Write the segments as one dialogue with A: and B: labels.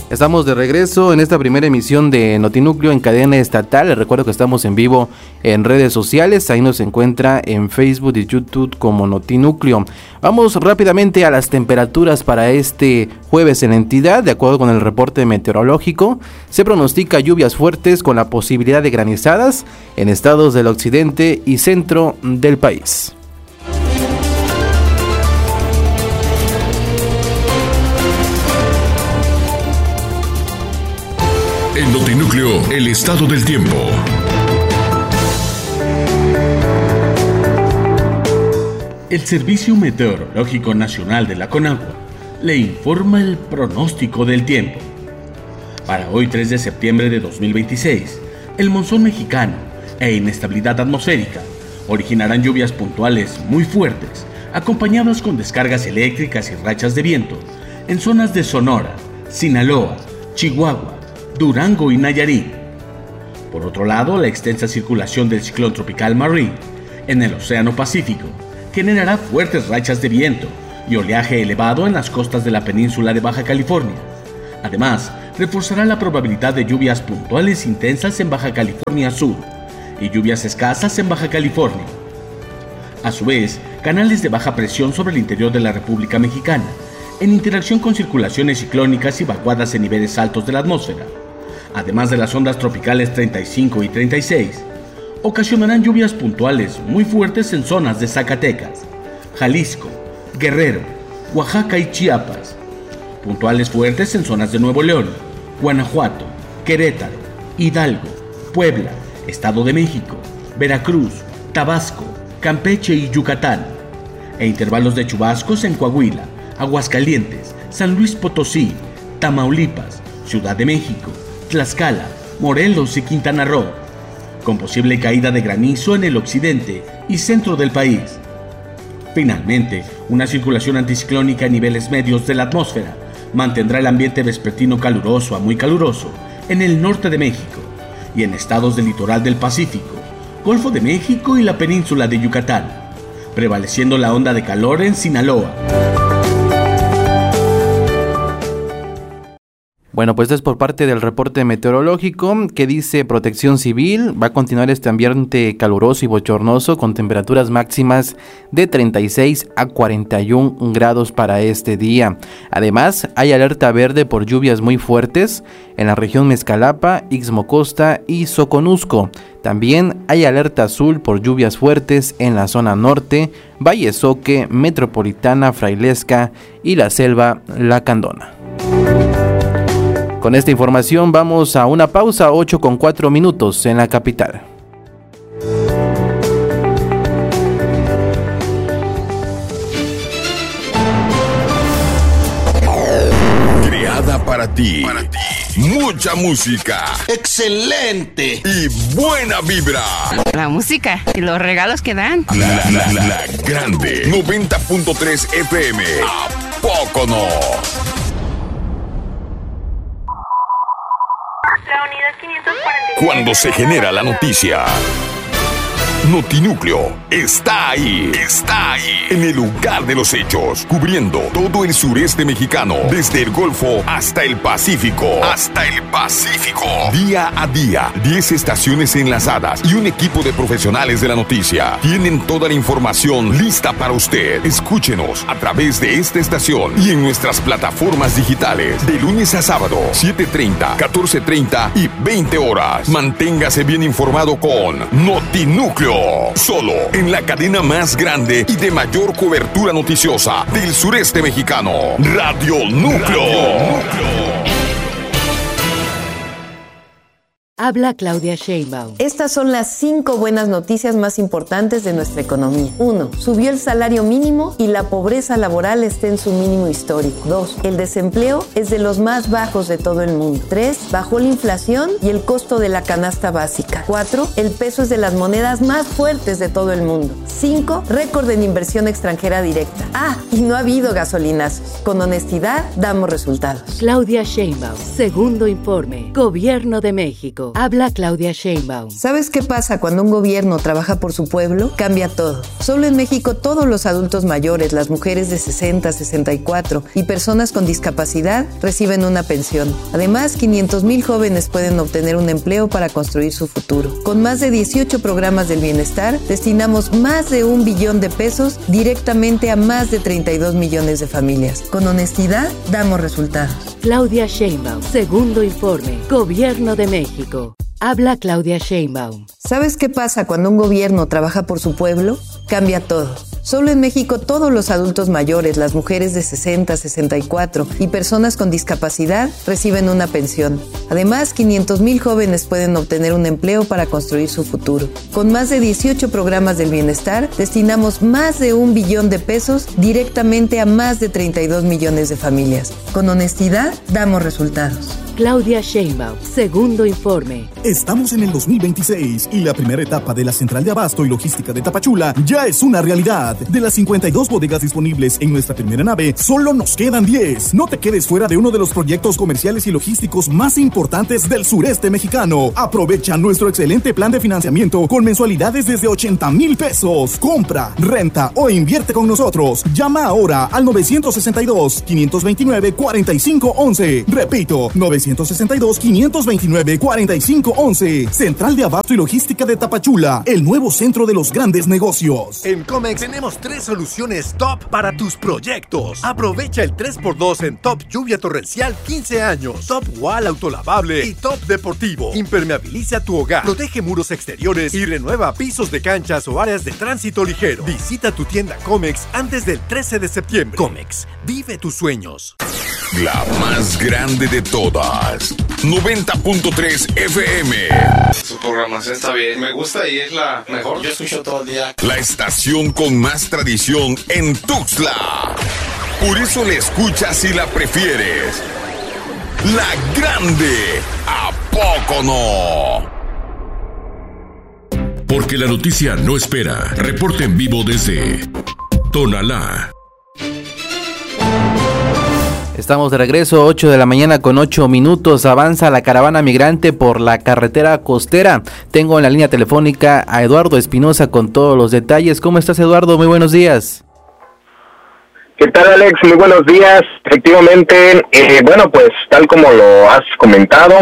A: Estamos de regreso en esta primera emisión de Notinúcleo en cadena estatal. Les recuerdo que estamos en vivo en redes sociales. Ahí nos encuentra en Facebook y YouTube como Notinúcleo. Vamos rápidamente a las temperaturas para este jueves en la entidad. De acuerdo con el reporte meteorológico, se pronostica lluvias fuertes con la posibilidad de granizadas en estados del occidente y centro del país.
B: En Notinúcleo, el estado del tiempo.
C: El Servicio Meteorológico Nacional de la Conagua le informa el pronóstico del tiempo. Para hoy 3 de septiembre de 2026, el monzón mexicano e inestabilidad atmosférica originarán lluvias puntuales muy fuertes, acompañadas con descargas eléctricas y rachas de viento en zonas de Sonora, Sinaloa, Chihuahua, Durango y Nayarit. Por otro lado, la extensa circulación del ciclón tropical Marie en el Océano Pacífico generará fuertes rachas de viento y oleaje elevado en las costas de la península de Baja California. Además, reforzará la probabilidad de lluvias puntuales intensas en Baja California Sur y lluvias escasas en Baja California. A su vez, canales de baja presión sobre el interior de la República Mexicana, en interacción con circulaciones ciclónicas y vaguadas en niveles altos de la atmósfera, además de las ondas tropicales 35 y 36, ocasionarán lluvias puntuales muy fuertes en zonas de Zacatecas, Jalisco, Guerrero, Oaxaca y Chiapas, puntuales fuertes en zonas de Nuevo León, Guanajuato, Querétaro, Hidalgo, Puebla, Estado de México, Veracruz, Tabasco, Campeche y Yucatán, e intervalos de chubascos en Coahuila, Aguascalientes, San Luis Potosí, Tamaulipas, Ciudad de México, Tlaxcala, Morelos y Quintana Roo, con posible caída de granizo en el occidente y centro del país. Finalmente, una circulación anticiclónica a niveles medios de la atmósfera mantendrá el ambiente vespertino caluroso a muy caluroso en el norte de México y en estados del litoral del Pacífico, Golfo de México y la península de Yucatán, prevaleciendo la onda de calor en Sinaloa.
A: Bueno, pues esto es por parte del reporte meteorológico que dice Protección Civil. Va a continuar este ambiente caluroso y bochornoso con temperaturas máximas de 36 a 41 grados para este día. Además, hay alerta verde por lluvias muy fuertes en la región Mezcalapa, Ixmocosta y Soconusco. También hay alerta azul por lluvias fuertes en la zona norte, Valle Soque, Metropolitana, Frailesca y la Selva Lacandona. Con esta información vamos a una pausa, 8:04 en la capital.
B: Creada para ti. Mucha música.
D: ¡Excelente!
B: Y buena vibra.
E: La música y los regalos que dan.
B: La grande 90.3 FM. ¿A poco no?
F: La unidad 545.
B: Cuando se genera la noticia, Notinúcleo está ahí. Está ahí. En el lugar de los hechos, cubriendo todo el sureste mexicano, desde el Golfo hasta el Pacífico. Día a día, 10 estaciones enlazadas y un equipo de profesionales de la noticia. Tienen toda la información lista para usted. Escúchenos a través de esta estación y en nuestras plataformas digitales. De lunes a sábado, 7:30, 14:30 y 20 horas. Manténgase bien informado con Notinúcleo. Solo en la cadena más grande y de mayor cobertura noticiosa del sureste mexicano. Radio Núcleo.
G: Habla Claudia Sheinbaum.
H: Estas son las 5 buenas noticias más importantes de nuestra economía. 1. Subió el salario mínimo y la pobreza laboral está en su mínimo histórico. 2. El desempleo es de los más bajos de todo el mundo. 3. Bajó la inflación y el costo de la canasta básica. 4. El peso es de las monedas más fuertes de todo el mundo. 5. Récord en inversión extranjera directa. Y no ha habido gasolinazos. Con honestidad damos resultados.
G: Claudia Sheinbaum. Segundo informe. Gobierno de México. México. Habla Claudia Sheinbaum.
H: ¿Sabes qué pasa cuando un gobierno trabaja por su pueblo? Cambia todo. Solo en México todos los adultos mayores, las mujeres de 60, 64 y personas con discapacidad reciben una pensión. Además, 500,000 jóvenes pueden obtener un empleo para construir su futuro. Con más de 18 programas del bienestar, destinamos más de $1 billón directamente a más de 32 millones de familias. Con honestidad, damos resultados.
G: Claudia Sheinbaum, segundo informe, Gobierno de México. Habla Claudia Sheinbaum.
H: ¿Sabes qué pasa cuando un gobierno trabaja por su pueblo? Cambia todo. Solo en México todos los adultos mayores, las mujeres de 60, 64 y personas con discapacidad reciben una pensión. Además, 500,000 jóvenes pueden obtener un empleo para construir su futuro. Con más de 18 programas del bienestar, destinamos más de $1 billón directamente a más de 32 millones de familias. Con honestidad, damos resultados.
G: Claudia Sheinbaum, segundo informe.
I: Estamos en el 2026 y la primera etapa de la Central de Abasto y Logística de Tapachula ya es una realidad. De las 52 bodegas disponibles en nuestra primera nave, solo nos quedan 10. No te quedes fuera de uno de los proyectos comerciales y logísticos más importantes del sureste mexicano. Aprovecha nuestro excelente plan de financiamiento con mensualidades desde 80,000 pesos. Compra, renta o invierte con nosotros. Llama ahora al 962-529-4511. Repito, 962-529-4511. Central de Abasto y Logística de Tapachula, el nuevo centro de los grandes negocios.
J: En Comex tenemos 3 soluciones top para tus proyectos. Aprovecha el 3x2 en Top Lluvia Torrencial 15 años, Top Wall Autolavable y Top Deportivo. Impermeabiliza tu hogar, protege muros exteriores y renueva pisos de canchas o áreas de tránsito ligero. Visita tu tienda Comex antes del 13 de septiembre. Comex, vive tus sueños.
B: La más grande de todas, 90.3 FM.
K: Su programación está bien, me gusta y es la mejor. Yo escucho todo el día.
B: La estación con más tradición en Tuxtla. Por eso la escuchas y la prefieres. La grande, ¿a poco no?
L: Porque la noticia no espera. Reporte en vivo desde Tonalá.
A: Estamos de regreso, 8 de la mañana con 8 minutos. Avanza la caravana migrante por la carretera costera. Tengo en la línea telefónica a Eduardo Espinosa con todos los detalles. ¿Cómo estás, Eduardo? Muy buenos días.
M: ¿Qué tal, Alex? Muy buenos días. Efectivamente, bueno, pues tal como lo has comentado,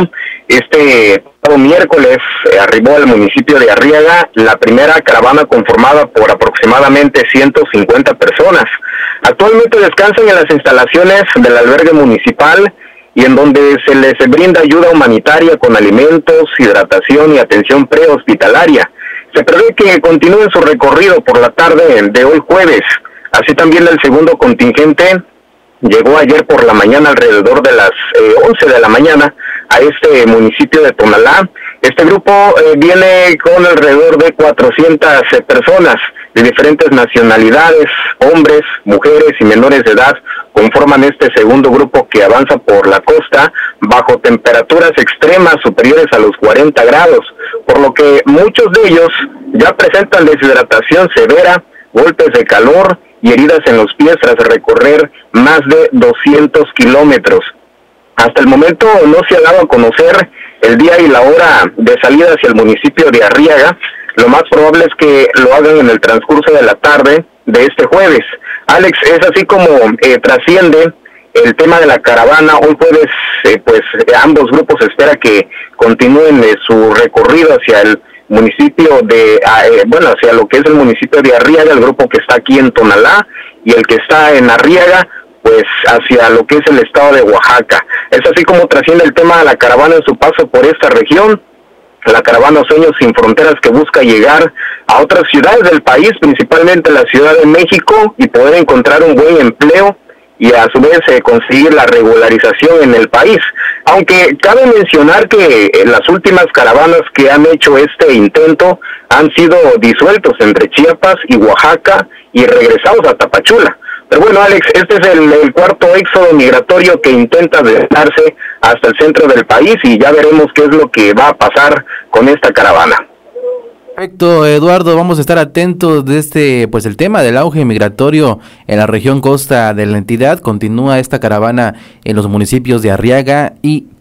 M: este miércoles arribó al municipio de Arriaga la primera caravana conformada por aproximadamente 150 personas. Actualmente descansan en las instalaciones del albergue municipal y en donde se les brinda ayuda humanitaria con alimentos, hidratación y atención prehospitalaria. Se prevé que continúen su recorrido por la tarde de hoy jueves. Así también el segundo contingente llegó ayer por la mañana alrededor de las 11 de la mañana a este municipio de Tonalá. Este grupo viene con alrededor de 400 personas de diferentes nacionalidades, hombres, mujeres y menores de edad, conforman este segundo grupo que avanza por la costa bajo temperaturas extremas superiores a los 40 grados, por lo que muchos de ellos ya presentan deshidratación severa, golpes de calor y heridas en los pies tras recorrer más de 200 kilómetros. Hasta el momento no se ha dado a conocer el día y la hora de salida hacia el municipio de Arriaga. Lo más probable es que lo hagan en el transcurso de la tarde de este jueves. Alex, es así como trasciende el tema de la caravana. Hoy jueves, pues ambos grupos espera que continúen su recorrido hacia el municipio de, hacia lo que es el municipio de Arriaga, el grupo que está aquí en Tonalá, y el que está en Arriaga, pues hacia lo que es el estado de Oaxaca. Es así como trasciende el tema de la caravana en su paso por esta región. La caravana Sueños Sin Fronteras, que busca llegar a otras ciudades del país, principalmente la Ciudad de México, y poder encontrar un buen empleo y a su vez conseguir la regularización en el país. Aunque cabe mencionar que las últimas caravanas que han hecho este intento han sido disueltos entre Chiapas y Oaxaca y regresados a Tapachula. Pero bueno, Alex, este es el cuarto éxodo migratorio que intenta desplazarse hasta el centro del país y ya veremos qué es lo que va a pasar con esta caravana.
A: Perfecto, Eduardo, vamos a estar atentos de pues el tema del auge migratorio en la región costa de la entidad. Continúa esta caravana en los municipios de Arriaga y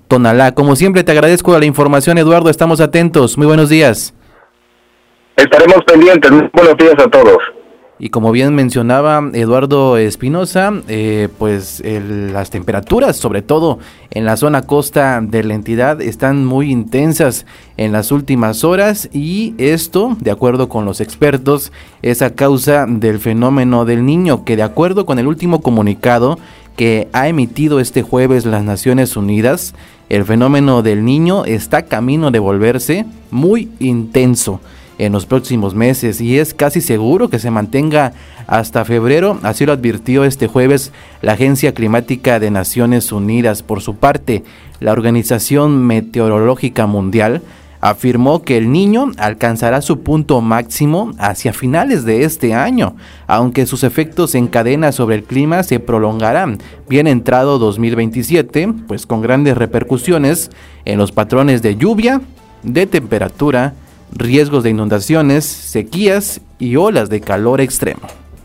A: Tonalá. Como siempre, te agradezco la información, Eduardo. Estamos atentos. Muy buenos días.
M: Estaremos pendientes. Muy buenos días a todos.
A: Y como bien mencionaba Eduardo Espinosa, las temperaturas, sobre todo en la zona costa de la entidad, están muy intensas en las últimas horas, y esto, de acuerdo con los expertos, es a causa del fenómeno del Niño, que de acuerdo con el último comunicado que ha emitido este jueves las Naciones Unidas, el fenómeno del Niño está camino de volverse muy intenso en los próximos meses, y es casi seguro que se mantenga hasta febrero. Así lo advirtió este jueves la Agencia Climática de Naciones Unidas. Por su parte, la Organización Meteorológica Mundial afirmó que el Niño alcanzará su punto máximo hacia finales de este año, aunque sus efectos en cadena sobre el clima se prolongarán bien entrado 2027, pues con grandes repercusiones en los patrones de lluvia, de temperatura, riesgos de inundaciones, sequías y olas de calor extremo.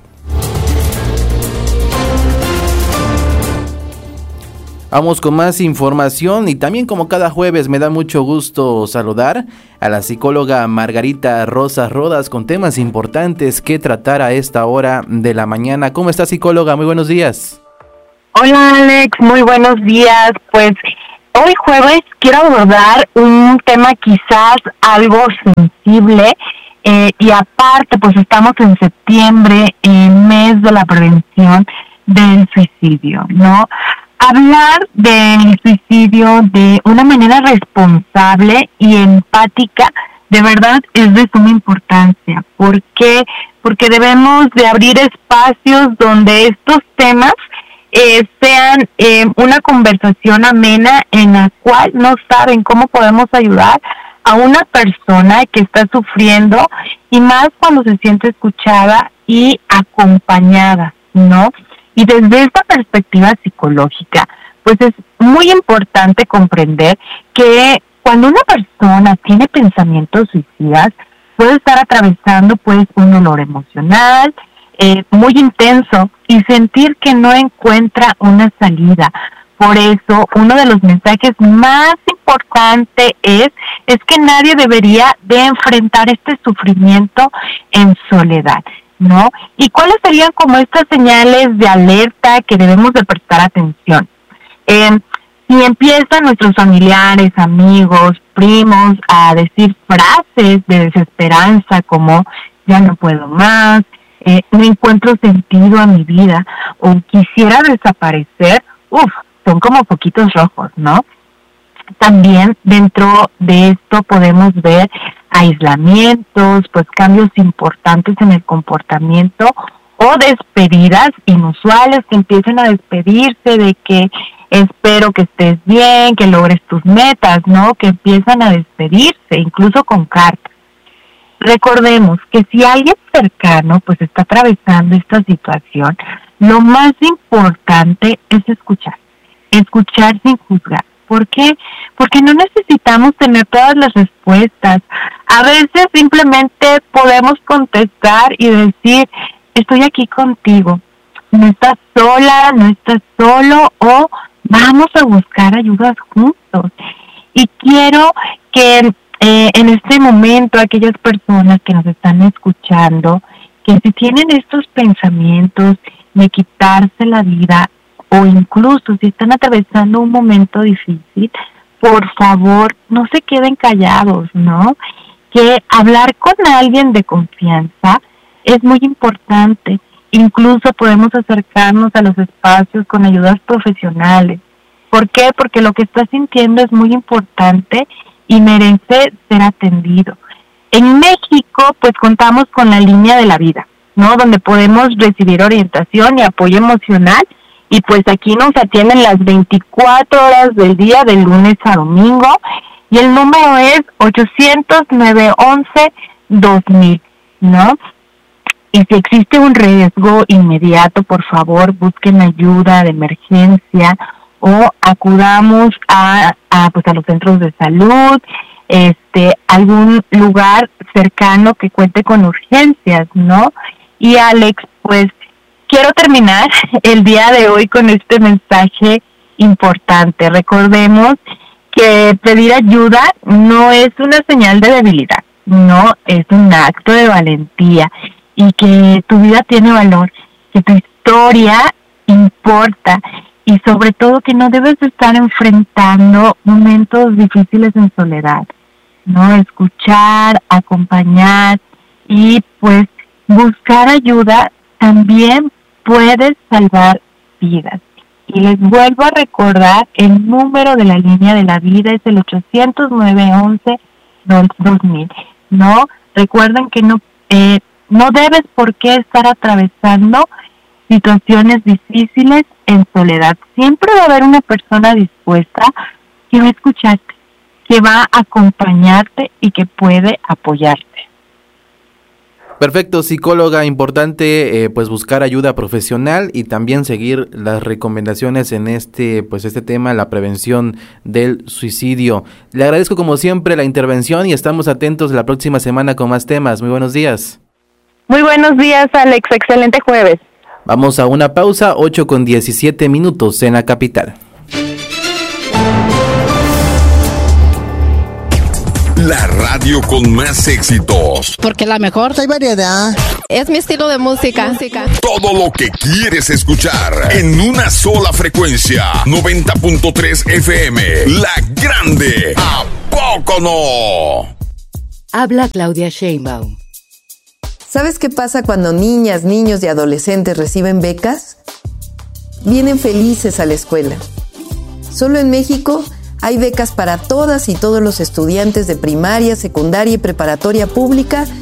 A: Vamos con más información, y también, como cada jueves, me da mucho gusto saludar a la psicóloga Margarita Rosas Rodas con temas importantes que tratar a esta hora de la mañana. ¿Cómo está, psicóloga? Muy buenos días.
N: Hola, Alex, muy buenos días. Pues hoy jueves quiero abordar un tema quizás algo sensible, y aparte pues estamos en septiembre, en mes de la prevención del suicidio, ¿no? Hablar del suicidio de una manera responsable y empática de verdad es de suma importancia. ¿Por qué? Porque debemos de abrir espacios donde estos temas sean una conversación amena, en la cual no saben cómo podemos ayudar a una persona que está sufriendo, y más cuando se siente escuchada y acompañada, ¿no? Y desde esta perspectiva psicológica, pues es muy importante comprender que cuando una persona tiene pensamientos suicidas, puede estar atravesando pues un dolor emocional muy intenso, y sentir que no encuentra una salida. Por eso, uno de los mensajes más importantes es que nadie debería de enfrentar este sufrimiento en soledad, ¿no? ¿Y cuáles serían como estas señales de alerta que debemos de prestar atención? Si empiezan nuestros familiares, amigos, primos a decir frases de desesperanza como ya no puedo más, no encuentro sentido a mi vida, o quisiera desaparecer, son como poquitos rojos, ¿no? También dentro de esto podemos ver aislamientos, pues cambios importantes en el comportamiento, o despedidas inusuales, que empiecen a despedirse de que espero que estés bien, que logres tus metas, ¿no? Que empiezan a despedirse, incluso con cartas. Recordemos que si alguien cercano pues está atravesando esta situación, lo más importante es escuchar sin juzgar. ¿Por qué? Porque no necesitamos tener todas las respuestas. A veces simplemente podemos contestar y decir, estoy aquí contigo, no estás sola, no estás solo, o vamos a buscar ayudas juntos. Y quiero que en este momento aquellas personas que nos están escuchando, que si tienen estos pensamientos de quitarse la vida, o incluso si están atravesando un momento difícil, por favor, no se queden callados, ¿no? Que hablar con alguien de confianza es muy importante. Incluso podemos acercarnos a los espacios con ayudas profesionales. ¿Por qué? Porque lo que está sintiendo es muy importante y merece ser atendido. En México, pues contamos con la línea de la vida, ¿no? Donde podemos recibir orientación y apoyo emocional, y pues aquí nos atienden las 24 horas del día, de lunes a domingo, y el número es 800-911-2000, ¿no? Y si existe un riesgo inmediato, por favor, busquen ayuda de emergencia, o acudamos a los centros de salud, algún lugar cercano que cuente con urgencias, ¿no? Y Alex, pues quiero terminar el día de hoy con este mensaje importante. Recordemos que pedir ayuda no es una señal de debilidad, no, es un acto de valentía, y que tu vida tiene valor, que tu historia importa, y sobre todo que no debes estar enfrentando momentos difíciles en soledad, ¿no? Escuchar, acompañar y pues buscar ayuda también puede salvar vidas. Y les vuelvo a recordar, el número de la línea de la vida es el 800-911-2000. No, recuerden que no debes por qué estar atravesando situaciones difíciles en soledad. Siempre va a haber una persona dispuesta que va a escucharte, que va a acompañarte y que puede apoyarte.
A: Perfecto, psicóloga, importante pues buscar ayuda profesional y también seguir las recomendaciones en este tema, la prevención del suicidio. Le agradezco como siempre la intervención y estamos atentos la próxima semana con más temas. Muy buenos días.
N: Muy buenos días, Alex. Excelente jueves.
A: Vamos a una pausa, 8:17 en la capital.
B: La radio con más éxitos.
O: Porque la mejor. Hay variedad. Es mi estilo de música.
B: Todo lo que quieres escuchar en una sola frecuencia. 90.3 FM. La Grande. ¿A poco no?
G: Habla Claudia Sheinbaum.
H: ¿Sabes qué pasa cuando niñas, niños y adolescentes reciben becas? Vienen felices a la escuela. Solo en México hay becas para todas y todos los estudiantes de primaria, secundaria y preparatoria pública